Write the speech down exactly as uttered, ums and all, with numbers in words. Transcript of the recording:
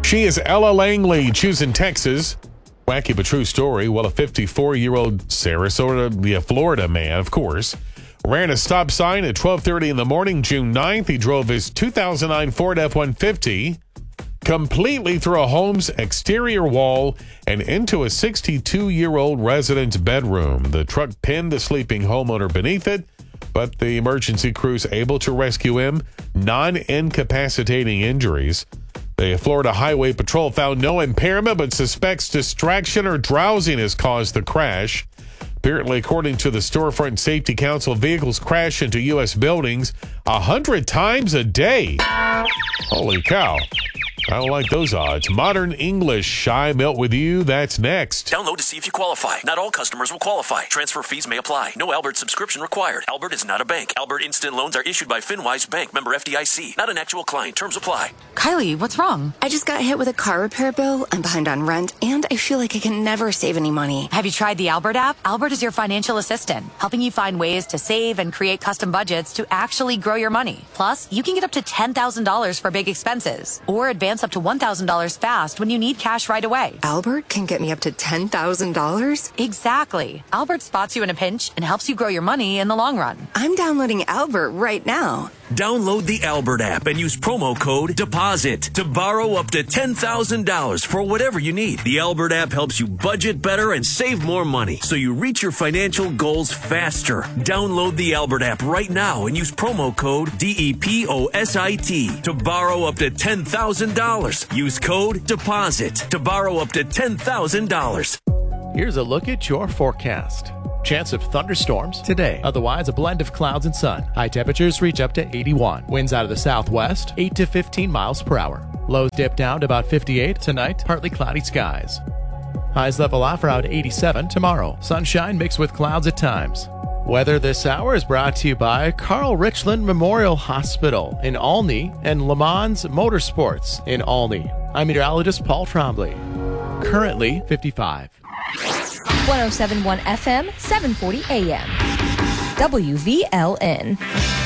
She is Ella Langley, choosing Texas. Wacky but true story. Well, a fifty-four-year-old Sarasota, yeah, Florida man, of course, ran a stop sign at twelve thirty in the morning, June ninth. He drove his two thousand nine Ford F one fifty completely through a home's exterior wall and into a sixty-two-year-old resident's bedroom. The truck pinned the sleeping homeowner beneath it, but the emergency crews able to rescue him. Non-incapacitating injuries. The Florida Highway Patrol found no impairment, but suspects distraction or drowsiness caused the crash. Apparently, according to the Storefront Safety Council, vehicles crash into U S buildings a hundred times a day. Holy cow. I don't like those odds. Modern English, Shy Melt with you. That's next. Download to see if you qualify. Not all customers will qualify. Transfer fees may apply. No Albert subscription required. Albert is not a bank. Albert Instant Loans are issued by FinWise Bank, member F D I C. Not an actual client. Terms apply. Kylie, what's wrong? I just got hit with a car repair bill. I'm behind on rent, and I feel like I can never save any money. Have you tried the Albert app? Albert is your financial assistant, helping you find ways to save and create custom budgets to actually grow your money. Plus, you can get up to ten thousand dollars for big expenses, or advance up to one thousand dollars fast when you need cash right away. Albert can get me up to ten thousand dollars? Exactly. Albert spots you in a pinch and helps you grow your money in the long run. I'm downloading Albert right now. Download the Albert app and use promo code DEPOSIT to borrow up to ten thousand dollars for whatever you need. The Albert app helps you budget better and save more money so you reach your financial goals faster. Download the Albert app right now and use promo code D E P O S I T to borrow up to ten thousand dollars. Use code DEPOSIT to borrow up to ten thousand dollars. Here's a look at your forecast. Chance of thunderstorms today. Otherwise, a blend of clouds and sun. High temperatures reach up to eighty-one. Winds out of the southwest, eight to fifteen miles per hour. Lows dip down to about fifty-eight. Tonight, partly cloudy skies. Highs level off around eighty-seven tomorrow. Sunshine mixed with clouds at times. Weather this hour is brought to you by Carl Richland Memorial Hospital in Olney and Le Mans Motorsports in Olney. I'm meteorologist Paul Trombley. Currently fifty-five. one oh seven point one F M, seven forty A M. W V L N.